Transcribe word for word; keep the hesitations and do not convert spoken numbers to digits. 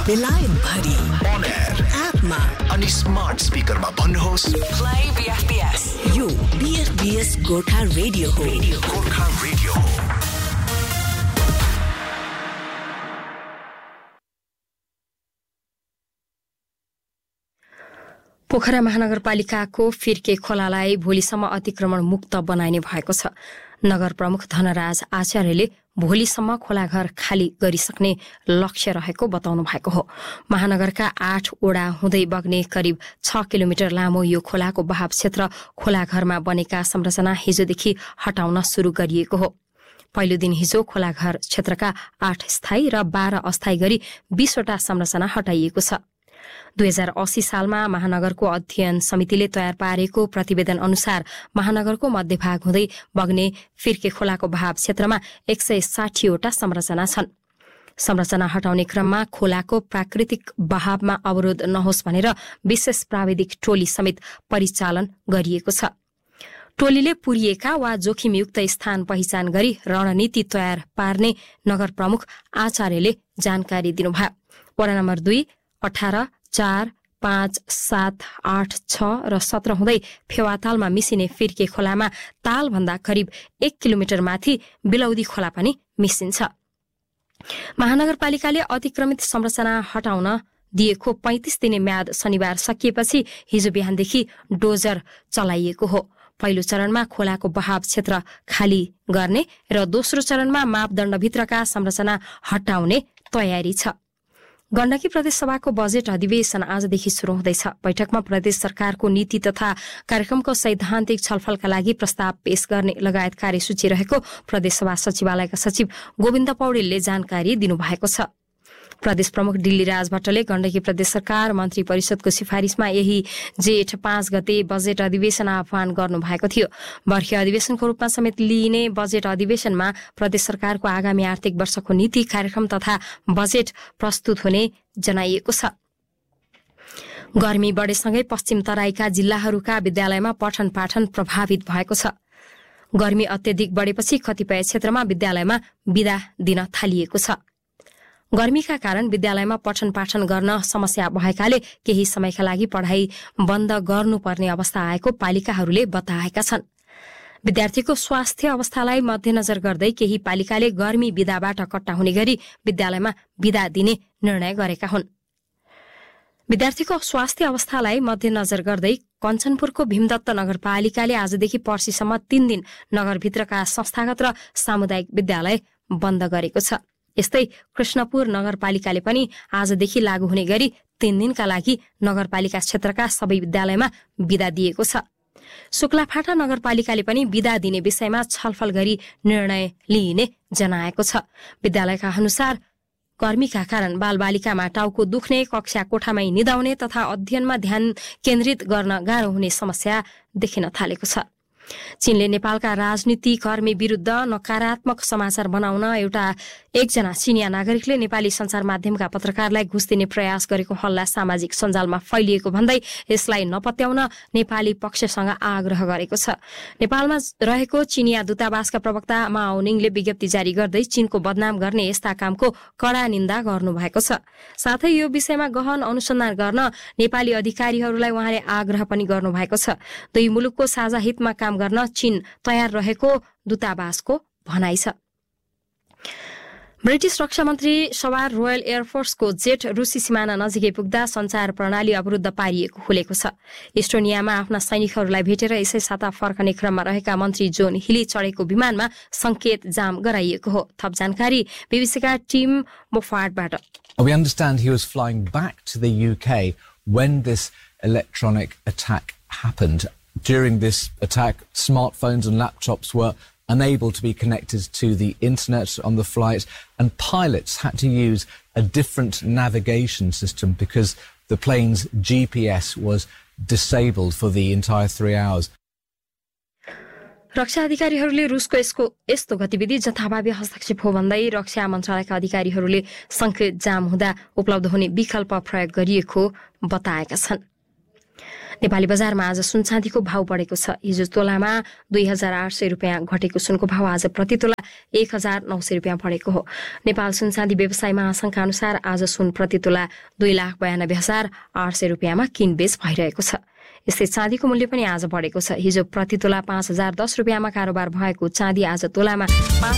बेलायत भरि on air एपमा अनि स्मार्ट स्पिकरमा भन्नुहोस् प्ले बीएफबीएस। यो बीएफबीएस गोर्खा रेडियो हो। गोर्खा रेडियो हो। पोखरा महानगरपालिकाको फिर्के खोलालाई भोलिसम्म अतिक्रमण मुक्त बनाइने भएको छ। नगर प्रमुख धनराज आचार्यले भोलिसम्म खोलाघर खाली गरिसक्ने लक्ष्य रहेको बताउनु भएको हो। महानगरका आठ ओडा हुँदै बग्ने करिब छ किलोमिटर लामो यो खोलाको बहाव क्षेत्र खोलाघरमा बनेका संरचना हिजोदेखि हटाउन शुरू गरिएको हो। पहिलो दिन हिजो खोलाघर क्षेत्रका आठ स्थायी र बाह्र अस्थायी गरी बीसवटा संरचना हटाइएको छ। दुई हजार अस्सी सालमा महानगरको अध्ययन समितिले तयार पारेको प्रतिवेदन अनुसार महानगरको मध्यभाग हुँदै बग्ने फिर्के खोलाको बहाव क्षेत्रमा एक सय साठीवटा संरचना छन्। संरचना हटाउने क्रममा खोलाको प्राकृतिक बहावमा अवरोध नहोस् भनेर विशेष प्राविधिक टोली समेत परिचालन गरिएको छ। टोलीले पुरिएका वा जोखिमयुक्त स्थान पहिचान गरी रणनीति तयार पार्ने नगर प्रमुख आचार्यले जानकारी दिनुभयो। वडा नम्बर दुई अठार चार पाँच सात आठ छ र सत्र हुँदै फेवातालमा मिसिने फिर्के खोलामा तालभन्दा करिब एक किलोमिटर माथि बिलौदी खोला पनि मिसिन्छ। महानगरपालिकाले अतिक्रमित संरचना हटाउन दिएको पैंतिस दिने म्याद शनिबार सकिएपछि हिजो बिहानदेखि डोजर चलाइएको हो। पहिलो चरणमा खोलाको बहाव क्षेत्र खाली गर्ने र दोस्रो चरणमा मापदण्डभित्रका संरचना हटाउने तयारी छ। गण्डकी प्रदेश सभाको बजेट अधिवेशन आजदेखि शुरू हुँदैछ। बैठकमा प्रदेश सरकारको नीति तथा कार्यक्रमको सैद्धान्तिक छलफलका लागि प्रस्ताव पेश गर्ने लगायत कार्यसूची रहेको प्रदेश सभा सचिवालयका सचिव गोविन्द पौडेलले जानकारी दिनुभएको छ। प्रदेश प्रमुख डिल्लीराज भट्टले गण्डकी प्रदेश सरकार मन्त्री परिषदको सिफारिशमा यही जेठ पाँच गते बजेट अधिवेशन आह्वान गर्नुभएको थियो। वर्षीय अधिवेशनको रूपमा समेत लिइने बजेट अधिवेशनमा प्रदेश सरकारको आगामी आर्थिक वर्षको नीति कार्यक्रम तथा बजेट प्रस्तुत हुने जनाइएको छ। गर्मी बढेसँगै पश्चिम तराईका जिल्लाहरूका विद्यालयमा पठन पाठन प्रभावित भएको छ। गर्मी अत्यधिक बढेपछि कतिपय क्षेत्रमा विद्यालयमा बिदा दिन थालिएको छ। गर्मीका कारण विद्यालयमा पठन पाठन गर्न समस्या भएकाले केही समयका लागि पढ़ाई बन्द गर्नुपर्ने अवस्था आएको पालिकाहरूले बताएका छन्। विद्यार्थीको स्वास्थ्य अवस्थालाई मध्यनजर गर्दै केही पालिकाले गर्मी बिदाबाट कट्टा हुने गरी विद्यालयमा बिदा दिने निर्णय गरेका हुन्। विद्यार्थीको स्वास्थ्य अवस्थालाई मध्यनजर गर्दै कञ्चनपुरको भीमदत्त नगरपालिकाले आजदेखि पर्सिसम्म तीन दिन नगरभित्रका संस्थागत र सामुदायिक विद्यालय बन्द गरेको छ। यस्तै कृष्णपुर नगरपालिकाले पनि आजदेखि लागू हुने गरी तीन दिनका लागि नगरपालिका क्षेत्रका सबै विद्यालयमा बिदा दिएको छ। शुक्लाफाटा नगरपालिकाले पनि बिदा दिने विषयमा छलफल गरी निर्णय लिइने जनाएको छ। विद्यालयका अनुसार गर्मीका कारण बालबालिकामा टाउको दुख्ने, कक्षा कोठामै निदाउने तथा अध्ययनमा ध्यान केन्द्रित गर्न गाह्रो हुने समस्या देखिन थालेको छ। चीनले नेपालका राजनीतिकर्मी विरुद्ध नकारात्मक समाचार बनाउन एउटा एकजना चिनिया नागरिकले नेपाली संचार माध्यमका पत्रकारलाई घुस दिने प्रयास गरेको हल्ला सामाजिक सञ्जालमा फैलिएको भन्दै यसलाई नपत्याउन नेपाली पक्षसँग आग्रह गरेको छ। नेपालमा रहेको चिनिया दूतावासका प्रवक्ता माओनिङले विज्ञप्ति जारी गर्दै चीनको बदनाम गर्ने यस्ता कामको कड़ा निन्दा गर्नुभएको छ। साथै यो विषयमा गहन अनुसन्धान गर्न नेपाली अधिकारीहरूलाई उहाँले आग्रह पनि गर्नुभएको छ। दुई मुलुकको साझा हितमा काम गर्न चीन तयार रहेको दूतावासको भनाइ छ। ब्रिटिश रक्षा मन्त्री सवार रोयल एयरफोर्सको जेट रुसी सिमाना नजिकै पुग्दा संचार प्रणाली अवरुद्ध पारिएको खुलेको छ। इस्टोनियामा आफ्ना सैनिकहरूलाई भेटेर यसै साता फर्कने क्रममा रहेका मन्त्री जोन हिली चढेको विमानमा संकेत जाम गराइएको हो। थप जानकारी बीबीसीका team मोफार्डबाट। We understand he was flying back to the U K when this electronic attack happened. During this attack, smartphones and laptops were unable to be connected to the internet on the flight, and pilots had to use a different navigation system because the plane's G P S was disabled for the entire three hours. रक्षा अधिकारीहरूले रुसको यसको यस्तो गतिविधि जथाभावी हस्तक्षेप हो भन्दै रक्षा मन्त्रालयका अधिकारीहरूले संकेत जाम हुँदा उपलब्ध हुने विकल्प प्रयोग गरिएको बताएका छन्। नेपाली बजारमा आज सुन चाँदीको भाव बढेको छ। हिजो तोलामा दुई हजार आठ सय रुपियाँ घटेको सुनको भाव आज प्रति तोला एक हजार नौ सय रुपियाँ बढेको हो। नेपाल सुन चाँदी व्यवसाय महासंघका अनुसार आज सुन प्रति तोला दुई लाख बयानब्बे हजार आठ सय रुपियाँमा किनबेच भइरहेको छ। यस्तै चाँदीको मूल्य पनि आज बढेको छ। हिजो प्रति तोला पाँच हजार दस रुपियाँमा कारोबार भएको चाँदी आज तोलामा पाँच